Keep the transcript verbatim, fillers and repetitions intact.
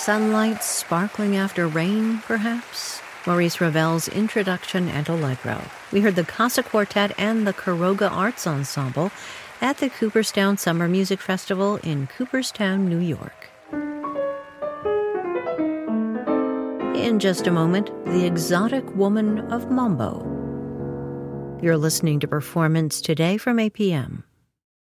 sunlight sparkling after rain, perhaps? Maurice Ravel's introduction and allegro. We heard the Casa Quartet and the Caroga Arts Ensemble at the Cooperstown Summer Music Festival in Cooperstown, New York. In just a moment, the exotic woman of mambo. You're listening to Performance Today from A P M.